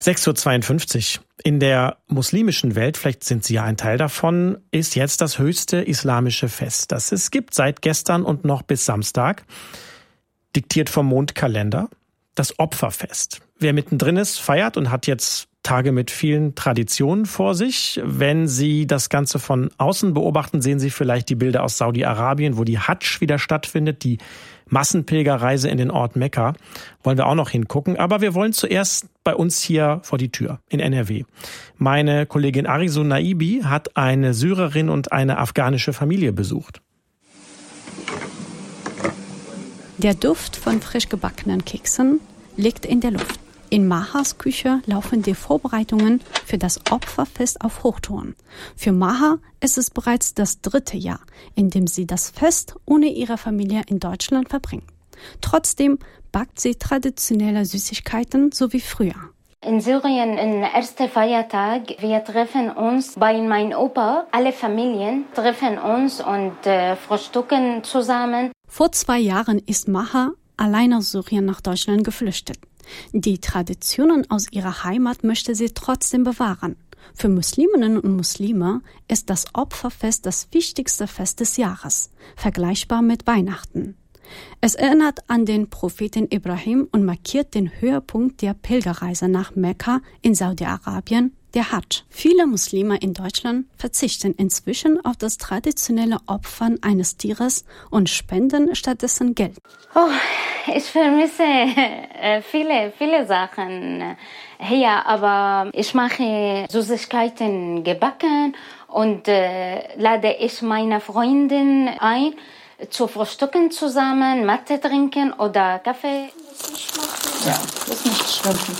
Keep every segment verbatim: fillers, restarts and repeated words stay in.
sechs Uhr zweiundfünfzig. In der muslimischen Welt, vielleicht sind Sie ja ein Teil davon, ist jetzt das höchste islamische Fest, das es gibt seit gestern und noch bis Samstag, diktiert vom Mondkalender, das Opferfest. Wer mittendrin ist, feiert und hat jetzt Tage mit vielen Traditionen vor sich. Wenn Sie das Ganze von außen beobachten, sehen Sie vielleicht die Bilder aus Saudi-Arabien, wo die Hadsch wieder stattfindet, die Massenpilgerreise in den Ort Mekka. Wollen wir auch noch hingucken. Aber wir wollen zuerst bei uns hier vor die Tür in N R W. Meine Kollegin Arizu Naibi hat eine Syrerin und eine afghanische Familie besucht. Der Duft von frisch gebackenen Keksen liegt in der Luft. In Mahas Küche laufen die Vorbereitungen für das Opferfest auf Hochtouren. Für Maha ist es bereits das dritte Jahr, in dem sie das Fest ohne ihre Familie in Deutschland verbringt. Trotzdem backt sie traditionelle Süßigkeiten, so wie früher. In Syrien, im ersten Feiertag, wir treffen uns bei meinem Opa. Alle Familien treffen uns und äh, frühstücken zusammen. Vor zwei Jahren ist Maha allein aus Syrien nach Deutschland geflüchtet. Die Traditionen aus ihrer Heimat möchte sie trotzdem bewahren. Für Musliminnen und Muslime ist das Opferfest das wichtigste Fest des Jahres, vergleichbar mit Weihnachten. Es erinnert an den Propheten Ibrahim und markiert den Höhepunkt der Pilgerreise nach Mekka in Saudi-Arabien, der Hadsch. Viele Muslime in Deutschland verzichten inzwischen auf das traditionelle Opfern eines Tieres und spenden stattdessen Geld. Oh, ich vermisse äh, viele, viele Sachen hier, aber ich mache Süßigkeiten gebacken und äh, lade ich meine Freundin ein, zu frühstücken zusammen, Mathe trinken oder Kaffee. Ja, das ist nicht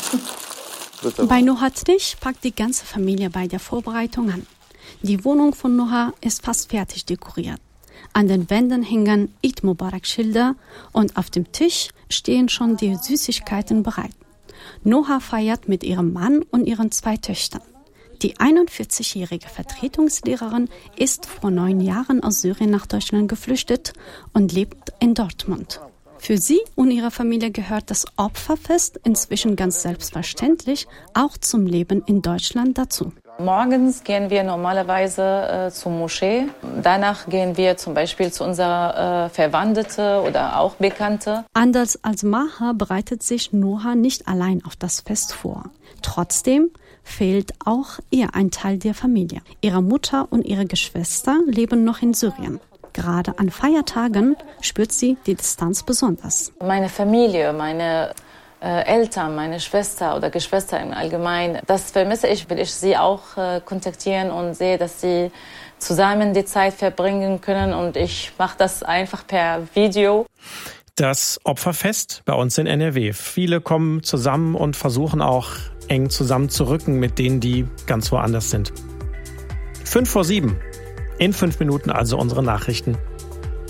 schlimm. Bei Nohatnich packt die ganze Familie bei der Vorbereitung an. Die Wohnung von Noha ist fast fertig dekoriert. An den Wänden hängen Eid Mubarak-Schilder und auf dem Tisch stehen schon die Süßigkeiten bereit. Noha feiert mit ihrem Mann und ihren zwei Töchtern. Die einundvierzigjährige Vertretungslehrerin ist vor neun Jahren aus Syrien nach Deutschland geflüchtet und lebt in Dortmund. Für sie und ihre Familie gehört das Opferfest inzwischen ganz selbstverständlich auch zum Leben in Deutschland dazu. Morgens gehen wir normalerweise äh, zur Moschee. Danach gehen wir zum Beispiel zu unserer äh, Verwandte oder auch Bekannte. Anders als Maha bereitet sich Noha nicht allein auf das Fest vor. Trotzdem fehlt auch ihr ein Teil der Familie. Ihre Mutter und ihre Geschwister leben noch in Syrien. Gerade an Feiertagen spürt sie die Distanz besonders. Meine Familie, meine äh, Eltern, meine Schwester oder Geschwister im Allgemeinen, das vermisse ich. Will ich sie auch äh, kontaktieren und sehe, dass sie zusammen die Zeit verbringen können. Und ich mache das einfach per Video. Das Opferfest bei uns in N R W. Viele kommen zusammen und versuchen auch eng zusammenzurücken mit denen, die ganz woanders sind. Fünf vor sieben. In fünf Minuten also unsere Nachrichten.